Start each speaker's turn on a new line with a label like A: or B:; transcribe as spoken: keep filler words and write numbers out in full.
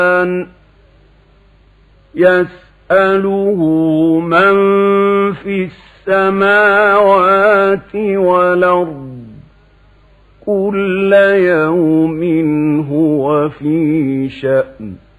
A: يسأله من في السماوات والأرض كل يوم هو في شأن